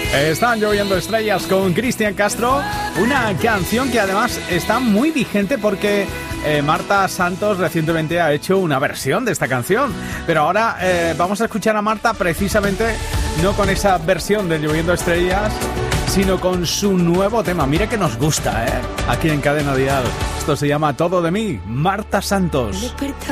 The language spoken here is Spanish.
Están lloviendo estrellas con Cristian Castro, una canción que además está muy vigente porque Marta Santos recientemente ha hecho una versión de esta canción. Pero ahora vamos a escuchar a Marta precisamente no con esa versión de Lloviendo Estrellas, sino con su nuevo tema. Mira que nos gusta, aquí en Cadena Dial. Esto se llama Todo de mí, Marta Santos.